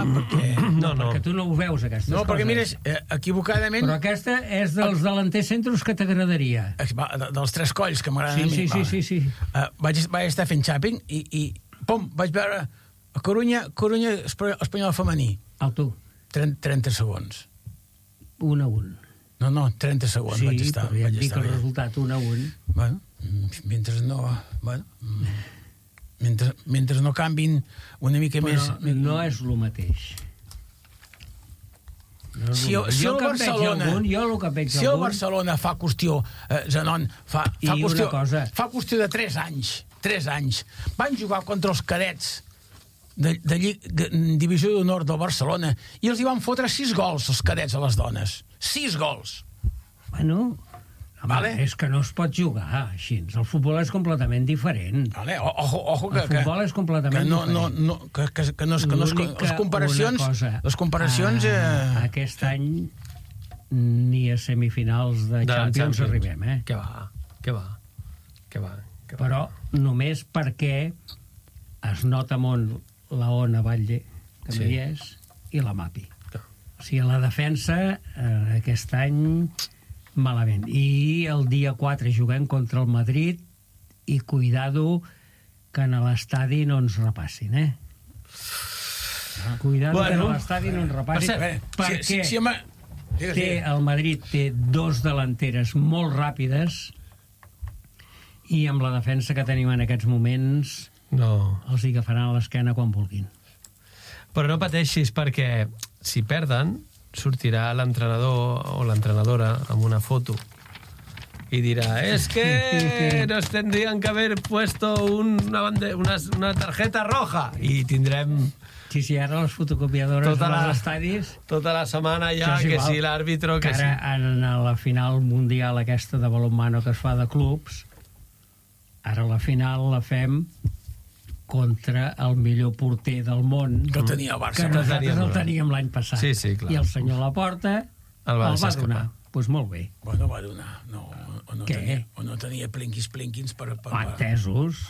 perquè... No, perquè tu no ho veus, aquestes coses. No, perquè mires, equivocadament... Però aquesta és dels delanters centros que t'agradaria. Dels tres colls, que m'agraden a mi. Sí. Vaig estar fent xàping i pum, vaig veure a Corunya Espanyol femení. Tu. 30 segons. 1-1. No, 30 segons vaig estar. Sí, però ja et dic el resultat, 1-1. Bueno, mentre no... Mentre no canvin una mica més... Però no és el mateix. Si el Barcelona fa qüestió, Zenon, fa qüestió de 3 anys, van jugar contra els cadets de Divisió d'Honor del Barcelona i els hi van fotre 6 gols, els cadets a les dones. 6 gols. Bueno... És que no es pot jugar així. El futbol és completament diferent. Ojo el futbol és completament diferent. Les comparacions... Aquest any ni a semifinals de Champions arribem, eh? Què va. Però només perquè es nota molt la Ona Batlle, que no hi és, i la Mapi. O sigui, la defensa aquest any... malament. I el dia 4 juguem contra el Madrid i cuidado que a l'estadi no ens repassin, Cuidado que a l'estadi no ens repassin. Perquè el Madrid té 2 delanteres molt ràpides i amb la defensa que tenim en aquests moments els hi agafaran a l'esquena quan vulguin. Però no pateixis, perquè si perden sortirà l'entrenador o l'entrenadora amb una foto y dirá, es que nos tendrían que haber puesto una tarjeta roja y tindrem... Sí, ara les fotocopiadores dels estadis... Tota la setmana ja, que si l'àrbitro... Que ara, en la final mundial aquesta de balonmano que es fa de clubs, ara la final la fem contra el millor porter del món, que tenia el Barça, que nosaltres el teníem l'any passat. Sí, clar. I el senyor Laporta el va donar. Doncs molt bé. Bueno, va donar. O no tenia plinquins per... Entesos.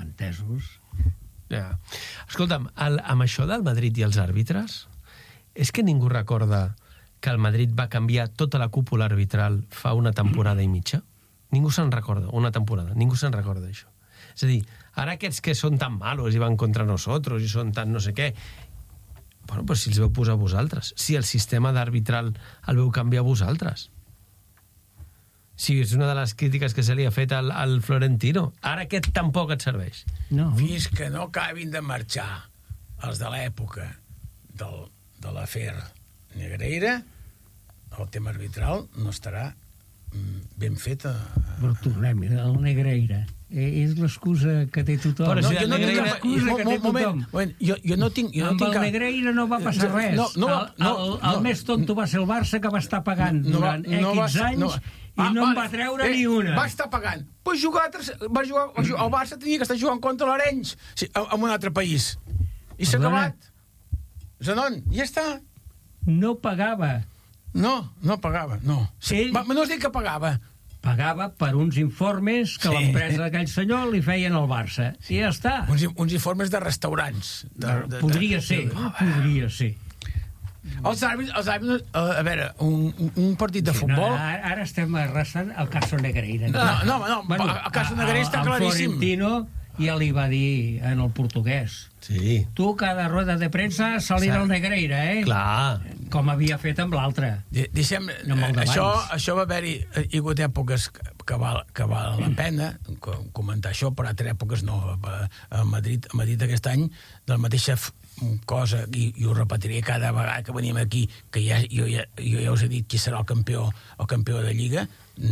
Ja. Escolta'm, amb això del Madrid i els àrbitres, és que ningú recorda que el Madrid va canviar tota la cúpula arbitral fa una temporada i mitja? Ningú se'n recorda, ningú se'n recorda d'això. És a dir, ara aquests que són tan malos i van contra nosotros i són tan no sé què, bueno, però si els veu posar vosaltres, si el sistema d'arbitral el veu canviar vosaltres, si és una de les crítiques que se li ha fet al Florentino, ara aquest tampoc et serveix. No. Fins que no acabin de marxar els de l'època de l'afer Negreira, el tema arbitral no estarà ben fet. Però tornem, el Negreira és l'excusa que té tothom. Però jo no tinc... Amb el Negreira no va passar res. El més tonto va ser el Barça, que va estar pagant durant X anys i no en va treure ni una. Va estar pagant. El Barça tenia que estar jugant contra l'Arenys en un altre país. I s'ha acabat. Zenon, ja està. No pagava. No pagava, no. No es diu que pagava. Pagava per uns informes que l'empresa d'aquell senyor li feien al Barça. I ja està. Uns informes de restaurants. Podria ser. Els àrbitres, a veure, un partit de futbol... Ara estem arrasant el caso Negreira. No, el caso Negreira està claríssim. Florentino ja li va dir en el portuguès. Sí. Tu, cada rueda de premsa, salir al Negreira, Clar. Com havia fet amb l'altre. Deixem, això va haver-hi hagut èpoques que val la pena comentar això, però altres èpoques no. A Madrid aquest any, de la mateixa cosa, i ho repetiré cada vegada que venim aquí, que jo ja us he dit qui serà el campió de Lliga,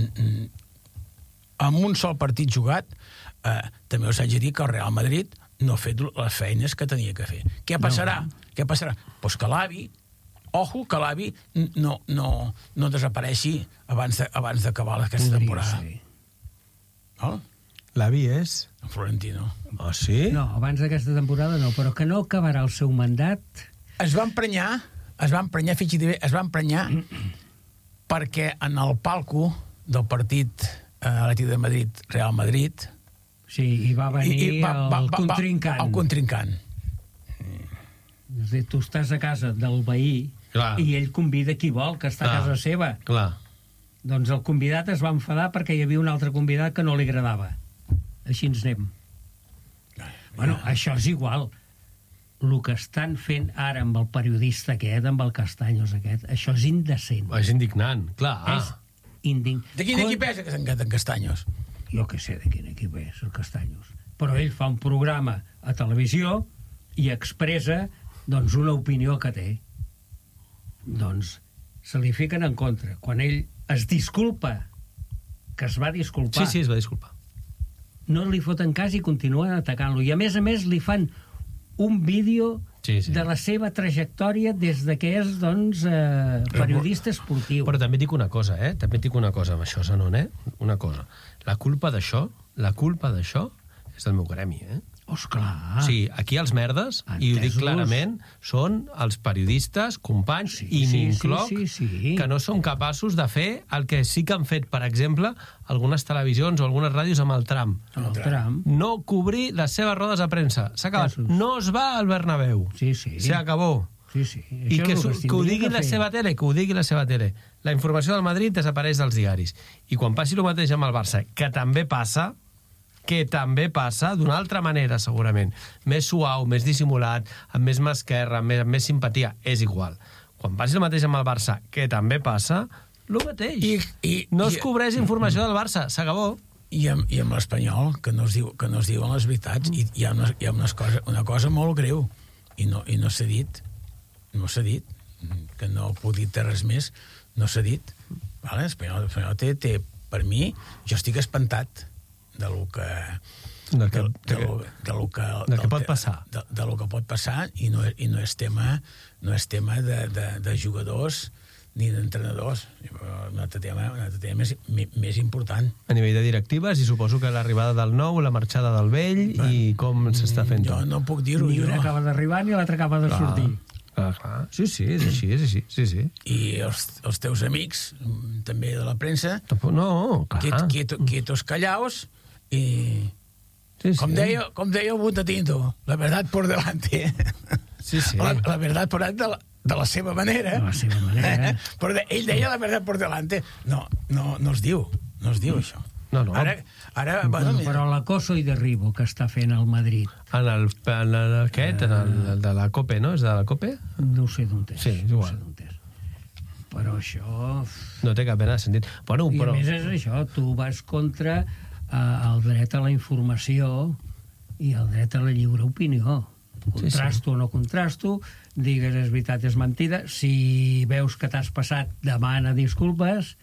amb un sol partit jugat, també us haig de dir que el Real Madrid no ha fet les feines que tenia que fer. Què passarà? Doncs que l'AVI, que l'AVI no desapareixi abans d'acabar aquesta temporada. No? L'AVI és? En Florentino. Ah, sí? No, abans d'aquesta temporada no, però que no acabarà el seu mandat. Es va emprenyar, fixa't bé, es va emprenyar perquè en el palco del partit Atlètic de Madrid, Real Madrid, sí, i va venir el contrincant. El contrincant. És a dir, tu estàs a casa del veí i ell convida qui vol, que està a casa seva. Clar. Doncs el convidat es va enfadar perquè hi havia un altre convidat que no li agradava. Així ens anem. Bueno, això és igual. El que estan fent ara amb el periodista aquest, amb el Castaños aquest, això és indecent. És indignant, clar. És indignant. De quin equip és en Castaños? Jo què sé de quin equip és el Castaños. Però ell fa un programa a televisió i expressa, doncs, una opinió que té. Doncs se li fiquen en contra. Quan ell es disculpa, que es va disculpar... Sí, es va disculpar. No li foten cas i continuen atacant-lo. I a més li fan un vídeo de la seva trajectòria des de que és, doncs, periodista esportiu. Però també dic una cosa, També dic una cosa amb això, Zanon, Una cosa. La culpa d'això és del meu gremi, Esclar. Sí, aquí els merdes, i ho dic clarament, són els periodistes, companys, i m'incloc, que no som capaços de fer el que sí que han fet, per exemple, algunes televisions o algunes ràdios amb el tram. El tram. No cobrir les seves rodes de premsa. S'ha acabat. No es va al Bernabéu. Se acabó. I que ho digui la seva tele, La informació del Madrid desapareix dels diaris. I quan passi el mateix amb el Barça, que també passa d'una altra manera, segurament, més suau, més dissimulat, amb més mà esquerra, amb més simpatia, és igual. Quan passi el mateix amb el Barça, que també passa, el mateix. No es cobreix informació del Barça, s'acabó. I amb l'Espanyol, que no es diuen les veritats, i hi ha una cosa molt greu, i no s'ha dit, que no puc dir res més, no s'ha dit. L'Espanyol té, per mi, jo estic espantat del que pot passar. De lo que pot passar, i no és tema de jugadors ni d'entrenadors. Un altre tema més important. A nivell de directives, i suposo que l'arribada del nou, la marxada del vell, i com s'està fent tot. Jo no puc dir-ho. Ni un acaba d'arribar ni l'altre acaba de sortir. Clar. Sí, és així. I els teus amics, també de la premsa, no, clar. Quietos callaos, i com deia el Buntatinto, la verdad por delante. La verdad por delante de la seva manera. De la seva manera. Però ell deia la verdad por delante. No es diu això. No. Ara, però l'acoso i derribo que està fent el Madrid. En el de la COPE, no? És de la COPE? No ho sé d'on és. Sí, és igual. Però això... No té cap mena de sentit. I a més és això, tu vas contra el dret a la informació i el dret a la lliure opinió. Contrasto o no contrasto, digues és veritat, és mentida. Si veus que t'has passat, demana disculpes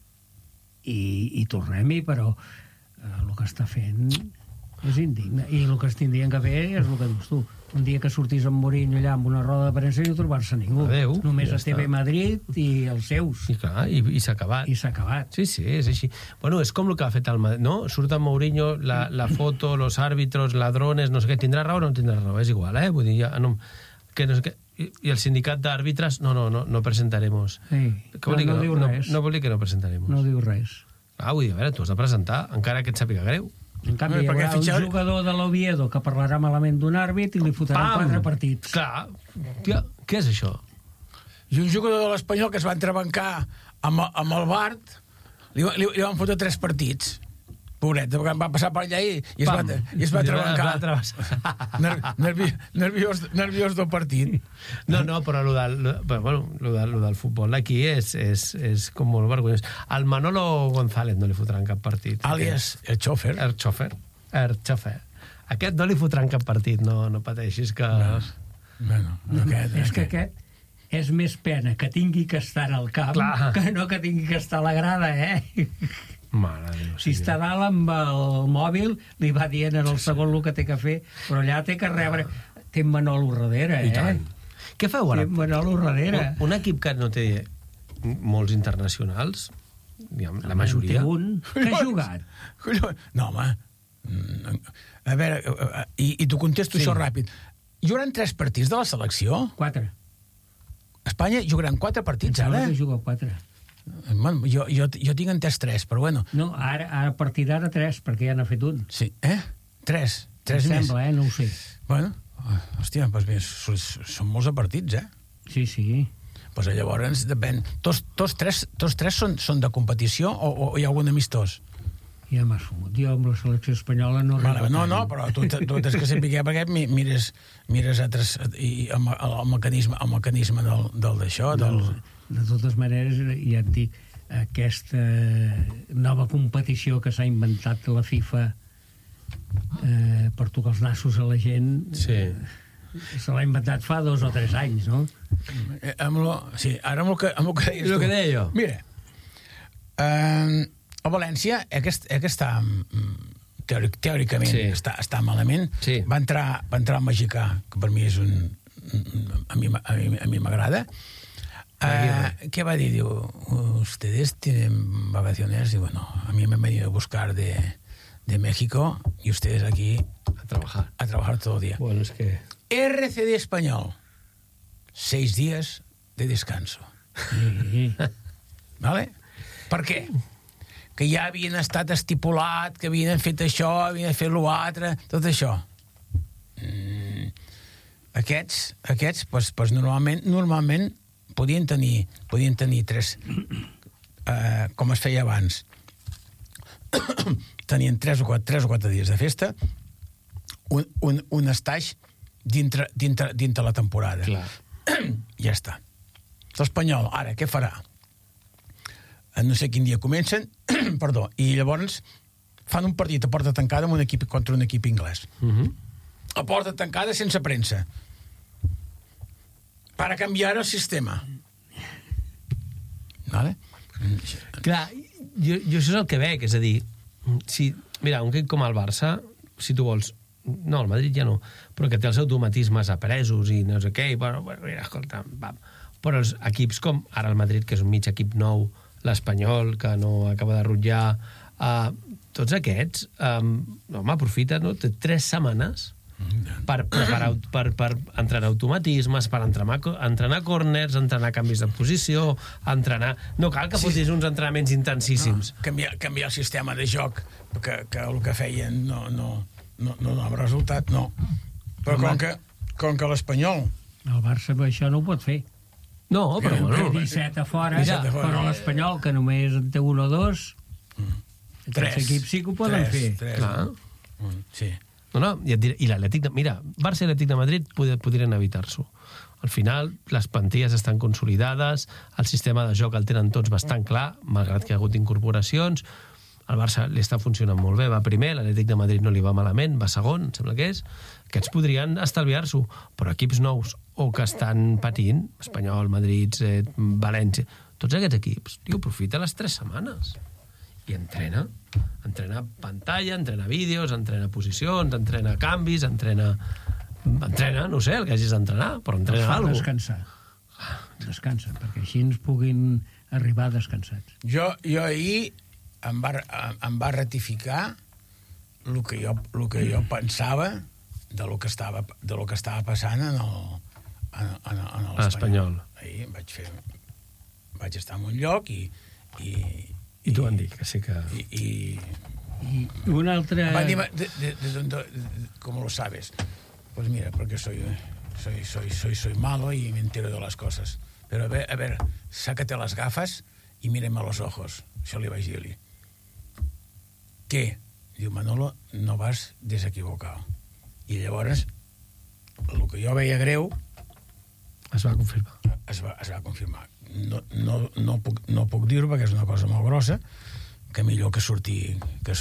i tornem-hi, però el que està fent és indigne. I el que es tindrien que fer és el que dius tu. Un dia que sortís amb Mourinho allà amb una roda de premsa i no trobar-se ningú. Només a TV Madrid i els seus. I clar, i s'ha acabat. I s'ha acabat. Sí, és així. Bueno, és com el que ha fet el Madrid, no? Surt amb Mourinho, la foto, los árbitros, ladrones, no sé què. Tindrà raó o no tindrà raó? És igual, Vull dir, ja... Que no sé què. I el sindicat d'àrbitres, no presentaremos. No diu res. No vol dir que no presentaremos. No diu res. Vull dir, a veure, tu has de presentar, encara que et sàpiga greu. En canvi, hi haurà un jugador de l'Oviedo que parlarà malament d'un àrbit i li fotran 4 partits. Clar. Què és això? I un jugador de l'Espanyol que es va entrebancar amb el Bart, li van fotre 3 partits. Pobret, va passar per allà i es va trebancar. Nerviós del partit. No, però lo del futbol aquí és com molt vergonyós. Al Manolo González no li fotran cap partit. Alias el xòfer. El xòfer. Aquest no li fotran cap partit, no pateixis que... És que aquest és més pena que tingui que estar al camp que no que tingui que estar a la grada, Mare de Déu, si està dalt amb el mòbil li va dient en el segon el que té que fer, però allà té que rebre, té Manolo darrere, I tant. Què feu ara? Té Manolo darrere. Un equip que no té molts internacionals, la majoria. Té un que ha jugat. No, home, a veure, i t'ho contesto això ràpid. Hi haurà 3 partits de la selecció? 4. Espanya jugaran 4 partits ara? Que juga 4. Jo tinc entès 3, però bueno. No, a partir d'ara 3, perquè ja n'ha fet un. Sí, 3 més. Sembla, no ho sé. Bueno, Hòstia, doncs bé, són molts de partits, eh? Sí, sí. Pues llavors depèn. Tots tres són de competició o hi ha algun amistós? Ja m'ha sumut. Jo amb la selecció espanyola no... No, però tu tens que saber perquè mires altres... I el mecanisme del d'això... De totes maneres, ja et dic, aquesta nova competició que s'ha inventat la FIFA per tocar els nassos a la gent... Sí. Se l'ha inventat fa 2 o 3 anys, no? Sí, ara amb el que deies tu. És el que deia jo. Mira, a València, que està teòricament està malament, va entrar el mexicà, que per mi és a mi m'agrada. ¿Qué va a decir? Digo, ¿ustedes tienen vacaciones? Digo, no, a mí me han venido a buscar de México y ustedes aquí a trabajar todo el día. Bueno, es que... RCD Español, 6 días de descanso. ¿Vale? Per què? Que ja havien estat estipulat, que havien fet això, havien fet l'altre, tot això. Aquests pues normalment podien tenir 3, com es feia abans. Tenien 3 o 4 dies de festa, un estaix dintre la temporada. Clar. Ja està. L'Espanyol, ara, què farà? No sé quin dia comencen, perdó, i llavors fan un partit a porta tancada amb un equip contra un equip anglès. A porta tancada sense premsa. Para canviar el sistema. Vale? Clar, jo això és el que veig, és a dir, mira, un equip com el Barça, si tu vols, no, el Madrid ja no, però que té els automatismes apresos i no sé què, i bueno, mira, escolta, però els equips com ara el Madrid, que és un mig equip nou, l'Espanyol, que no acaba de rutllar, tots aquests, home, aprofita, no? Té 3 setmanes per preparar, per entrenar automatismes, per entrenar corners, entrenar canvis de posició, entrenar... No cal que fotis uns entrenaments intensíssims. Canviar el sistema de joc, que el que feien no amb resultat, no. Però com que l'Espanyol... El Barça això no ho pot fer. No, però bueno... 17 a fora, però l'Espanyol, que només en té 1 o 2, 3 equips sí que ho poden fer. 3. Sí. No, i l'Atlètic... Mira, Barça i l'Atlètic de Madrid podrien evitar-s'ho. Al final, les plantilles estan consolidades, el sistema de joc el tenen tots bastant clar, malgrat que hi ha hagut incorporacions. El Barça li està funcionant molt bé, va primer, l'Atlètic de Madrid no li va malament, va segon, em sembla que és. Aquests podrien estalviar-s'ho, però equips nous o que estan patint, Espanyol, Madrid, València, tots aquests equips, aprofita les 3 setmanes i entrena pantalla, entrena vídeos, entrena posicions, entrena canvis, entrena, no sé, el que hagis d'entrenar, però entrena alguna cosa. Descansa, perquè així ens puguin arribar descansats. Jo ahir em va ratificar el que jo pensava de lo que estava passant en l'Espanyol. Ahir vaig estar en un lloc i t'ho van dir, que sí que... I un altre... Van dir, ¿cómo lo sabes? Pues mira, porque soy malo y me entero de las cosas. Pero a ver, sácate las gafas y míreme a los ojos. Això li vaig dir-li. Què? Diu, Manolo, no vas desequivocado. I llavors, el que jo veia greu... Es va confirmar. Es va confirmar. No puc dir-ho perquè és una cosa molt grossa, que millor que surti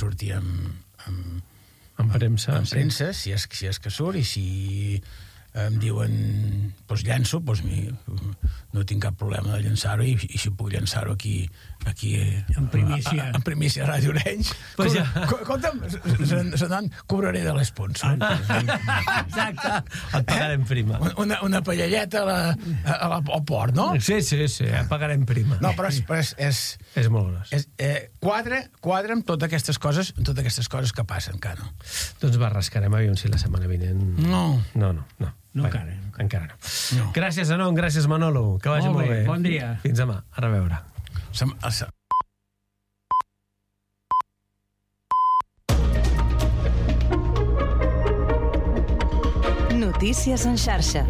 en premsa, si és que surt, i si em diuen doncs llenço, doncs no tinc cap problema de llançar-ho, i si puc llançar-ho aquí en primícia a Ràdio Orenys, escolta'm, se n'han cobraré de l'esponsor. Exacte, et pagarem prima. Una pallalleta al port, no? Sí, et pagarem prima. No, però és molt gros. Quadra amb totes aquestes coses que passen, Cano. Doncs va, rascarem aviam si la setmana vinent... No. No, encara no. Gràcies, Anon, gràcies, Manolo. Que vagi molt bé. Bon dia. Fins demà. A reveure. Notícies en xarxa.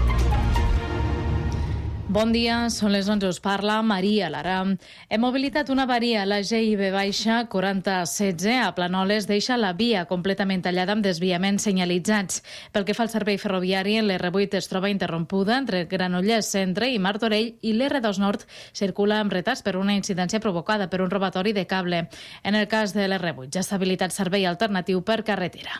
Bon dia, són les 11, us parla Maria Lara. Hem mobilitat una avaria a la GIB baixa 4016 a Planoles deixa la via completament tallada amb desviaments senyalitzats. Pel que fa al servei ferroviari, l'R8 es troba interrompuda entre Granollers Centre i Martorell i l'R2 Nord circula amb retards per una incidència provocada per un robatori de cable. En el cas de l'R8 ja s'ha habilitat servei alternatiu per carretera.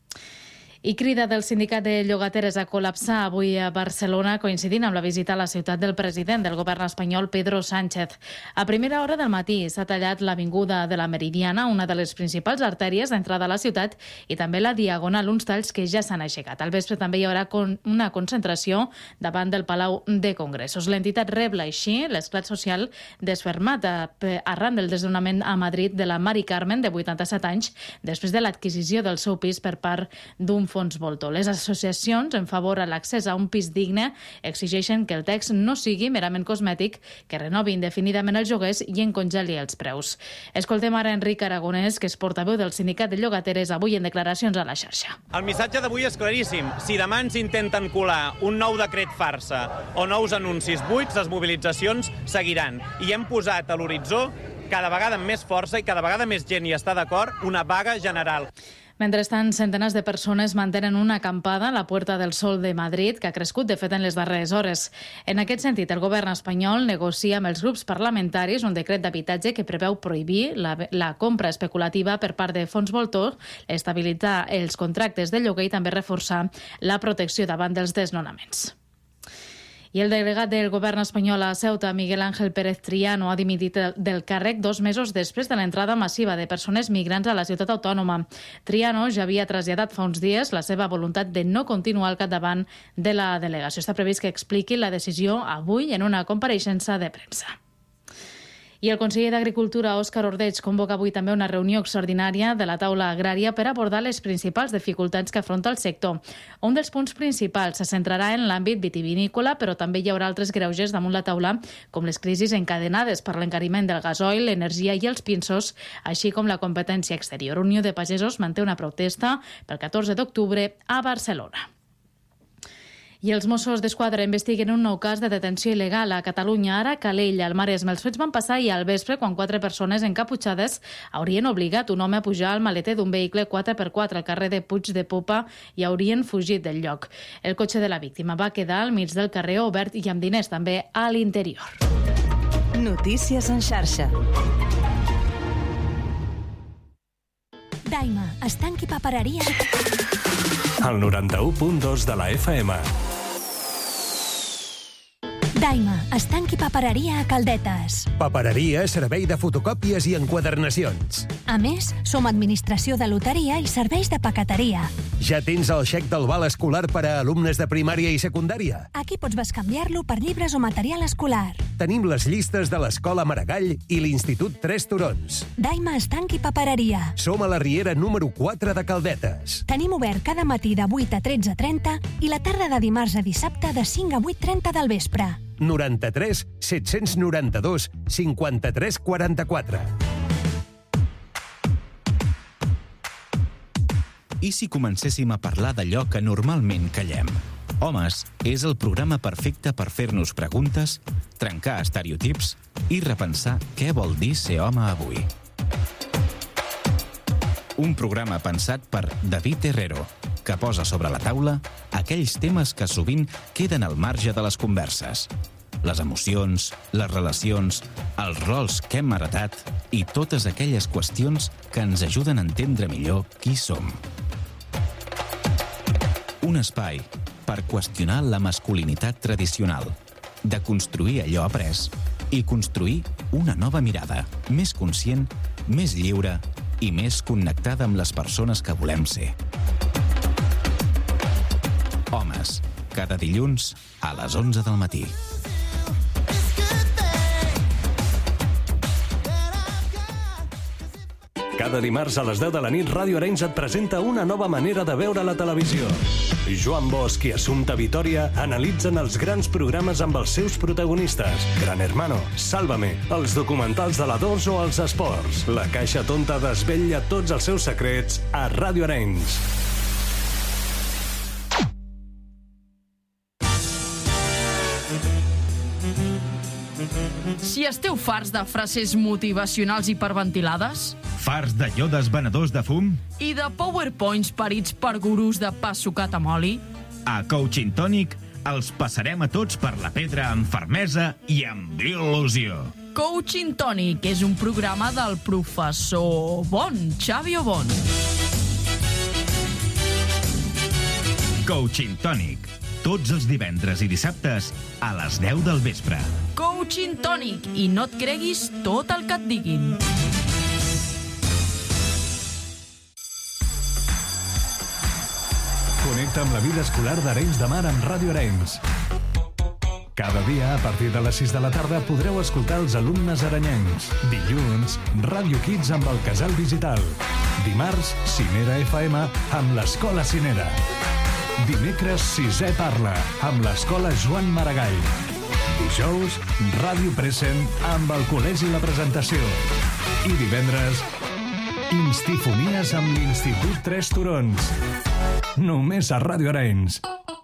I crida del sindicat de llogateres a col·lapsar avui a Barcelona coincidint amb la visita a la ciutat del president del govern espanyol, Pedro Sánchez. A primera hora del matí s'ha tallat l'avinguda de la Meridiana, una de les principals artèries d'entrada a la ciutat, i també la Diagonal, uns talls que ja s'han aixecat. Al vespre també hi haurà una concentració davant del Palau de Congressos. L'entitat rebla així l'esclat social desfermat arran del desnonament a Madrid de la Mari Carmen, de 87 anys, després de l'adquisició del seu pis per part d'un fons voltor. Les associacions en favor a l'accés a un pis digne exigeixen que el text no sigui merament cosmètic, que renovi indefinidament els lloguers i en congeli els preus. Escoltem ara Enric Aragonès, que és portaveu del sindicat de llogateres, avui en declaracions a la xarxa. El missatge d'avui és claríssim. Si demà ens intenten colar un nou decret farsa o nous anuncis buits, les mobilitzacions seguiran. I hem posat a l'horitzó, cada vegada amb més força i cada vegada més gent hi està d'acord, una vaga general. Mentrestant, centenars de persones mantenen una acampada a la Puerta del Sol de Madrid, que ha crescut, de fet, en les darreres hores. En aquest sentit, el govern espanyol negocia amb els grups parlamentaris un decret d'habitatge que preveu prohibir la compra especulativa per part de fons voltors, estabilitzar els contractes de lloguer i també reforçar la protecció davant dels desnonaments. I el delegat del govern espanyol a Ceuta, Miguel Ángel Pérez Triano, ha dimitit del càrrec 2 mesos després de l'entrada massiva de persones migrants a la ciutat autònoma. Triano ja havia traslladat fa uns dies la seva voluntat de no continuar al capdavant de la delegació. Està previst que expliqui la decisió avui en una compareixença de premsa. I el conseller d'Agricultura, Òscar Ordeig, convoca avui també una reunió extraordinària de la taula agrària per abordar les principals dificultats que afronta el sector. Un dels punts principals se centrarà en l'àmbit vitivinícola, però també hi haurà altres greuges damunt la taula, com les crisis encadenades per l'encariment del gasoil, l'energia i els pinsos, així com la competència exterior. Unió de Pagesos manté una protesta pel 14 d'octubre a Barcelona. I els Mossos d'Esquadra investiguen un nou cas de detenció il·legal a Catalunya, ara a Calella, al Maresme. Els fets van passar ahir al vespre quan 4 persones encaputxades haurien obligat un home a pujar al maleter d'un vehicle 4x4 al carrer de Puig de Popa i haurien fugit del lloc. El cotxe de la víctima va quedar al mig del carrer obert i amb diners també a l'interior. Notícies en xarxa. Daima, estanc i papereria. El 91.2 de la FM. Daima, estanc i papereria a Caldetes. Papereria, servei de fotocòpies i enquadernacions. A més, som administració de loteria i serveis de paqueteria. Ja tens el xec del val escolar per a alumnes de primària i secundària? Aquí pots bescanviar-lo per llibres o material escolar. Tenim les llistes de l'Escola Maragall i l'Institut Tres Turons. Daima, estanc i papereria. Som a la Riera número 4 de Caldetes. Tenim obert cada matí de 8 a 13:30 i la tarda de dimarts a dissabte de 5 a 8:30 del vespre. 93 792 53 44. I si comencéssim a parlar d'allò que normalment callem? Homes és el programa perfecte per fer-nos preguntes, trencar estereotips i repensar què vol dir ser home avui. Un programa pensat per David Herrero, que posa sobre la taula aquells temes que sovint queden al marge de les converses. Les emocions, les relacions, els rols que hem heretat i totes aquelles qüestions que ens ajuden a entendre millor qui som. Un espai per qüestionar la masculinitat tradicional, de construir allò après i construir una nova mirada, més conscient, més lliure i més connectada amb les persones que volem ser. Homes, cada dilluns a les 11 del matí. Cada dimarts a les 10 de la nit, Ràdio Arenys et presenta una nova manera de veure la televisió. Joan Bosch i Assumpta Vitòria analitzen els grans programes amb els seus protagonistes. Gran Hermano, Sálvame, els documentals de la 2 o els esports. La Caixa Tonta desvetlla tots els seus secrets a Ràdio Arenys. Si esteu farts de frases motivacionals hiperventilades... Farts de llodes venedors de fum... I de powerpoints parits per gurús de pa sucat amb oli... A Coaching Tònic els passarem a tots per la pedra amb fermesa i amb il·lusió. Coaching Tònic és un programa del professor Bon, Xavi Obon. Coaching Tònic, tots els divendres i dissabtes a les 10 del vespre. Coaching Tònic, i no et creguis tot el que et diguin. Connecta amb la vida escolar d'Arenys de Mar amb Ràdio Arenys. Cada dia, a partir de les 6 de la tarda, podreu escoltar els alumnes arenyencs. Dilluns, Ràdio Kids amb el Casal Digital. Dimarts, Cinera FM amb l'Escola Cinera. Dimecres, Sisè Parla amb l'Escola Joan Maragall. Dijous, Ràdio Present amb el Col·legi La Presentació. I divendres, Instifonies amb l'Institut Tres Turons. Només a Ràdio Arenys.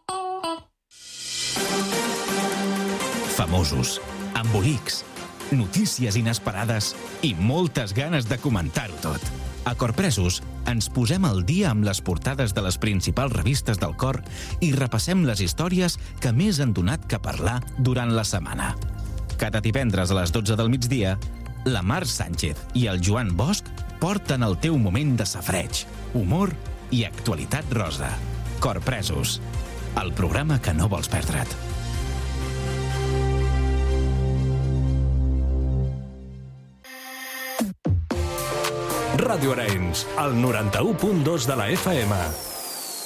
Famosos, embolics, notícies inesperades i moltes ganes de comentar-ho tot. A Corpresos ens posem al dia amb les portades de les principals revistes del cor i repassem les històries que més han donat que parlar durant la setmana. Cada divendres a les 12 del migdia, la Mar Sánchez i el Joan Bosch porten el teu moment de safreig, humor i actualitat rosa. Corpresos, el programa que no vols perdre't. Ràdio Arenys, el 91.2 de la FM.